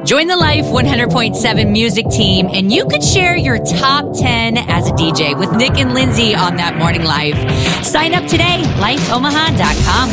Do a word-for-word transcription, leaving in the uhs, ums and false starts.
Join the Life one hundred point seven music team, and you could share your top ten as a D J with Nick and Lindsay on That Morning Live. Sign up today, life omaha dot com.